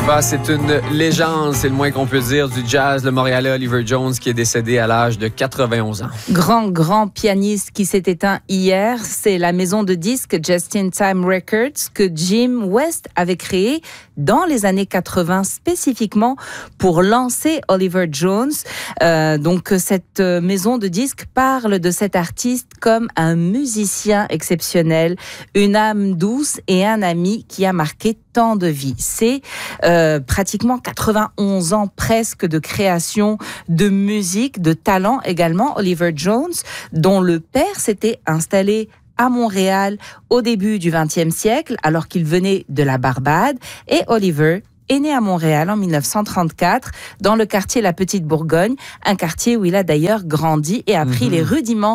C'est une légende, c'est le moins qu'on peut dire, du jazz, le Montréalais Oliver Jones, qui est décédé à l'âge de 91 ans. Grand pianiste qui s'est éteint hier. C'est la maison de disques Just in Time Records que Jim West avait créée dans les années 80 spécifiquement pour lancer Oliver Jones. Donc cette maison de disques parle de cet artiste comme un musicien exceptionnel, une âme douce et un ami qui a marqué tant de vies. C'est pratiquement 91 ans presque de création de musique, de talent également. Oliver Jones, dont le père s'était installé à Montréal au début du XXe siècle, alors qu'il venait de la Barbade. Et Oliver est né à Montréal en 1934, dans le quartier La Petite Bourgogne, un quartier où il a d'ailleurs grandi et appris les rudiments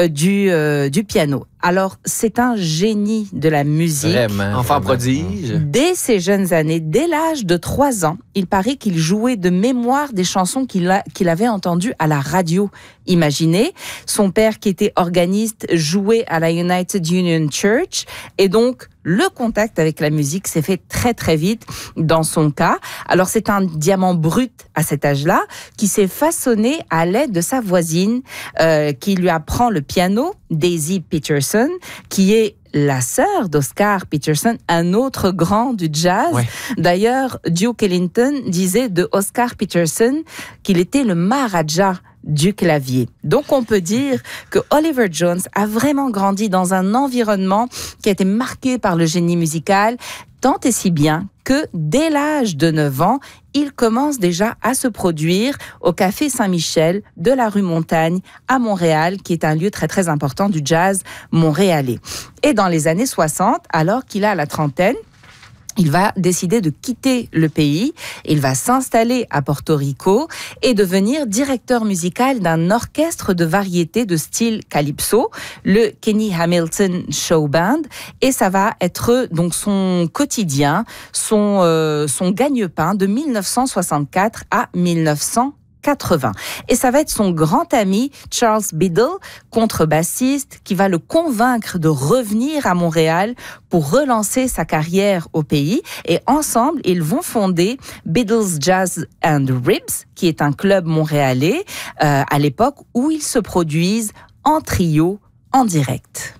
du piano. Alors, c'est un génie de la musique. Vraiment. Enfant prodige. Dès ses jeunes années, dès l'âge de 3 ans, il paraît qu'il jouait de mémoire des chansons qu'il avait entendues à la radio. Imaginez, son père qui était organiste jouait à la United Union Church et donc le contact avec la musique s'est fait très très vite dans son cas. Alors c'est un diamant brut à cet âge-là qui s'est façonné à l'aide de sa voisine qui lui apprend le piano, Daisy Peterson, qui est la sœur d'Oscar Peterson, un autre grand du jazz. Ouais. D'ailleurs, Duke Ellington disait de Oscar Peterson qu'il était le Maharaja du clavier. Donc on peut dire que Oliver Jones a vraiment grandi dans un environnement qui a été marqué par le génie musical, tant et si bien que dès l'âge de 9 ans, il commence déjà à se produire au Café Saint-Michel de la rue Montagne à Montréal, qui est un lieu très très important du jazz montréalais. Et dans les années 60, alors qu'il a la trentaine, il va décider de quitter le pays, il va s'installer à Porto Rico et devenir directeur musical d'un orchestre de variété de style calypso, le Kenny Hamilton Show Band, et ça va être donc son quotidien, son gagne-pain de 1964 à 1980. Et ça va être son grand ami Charles Biddle, contrebassiste, qui va le convaincre de revenir à Montréal pour relancer sa carrière au pays. Et ensemble, ils vont fonder Biddle's Jazz and Ribs, qui est un club montréalais à l'époque où ils se produisent en trio, en direct.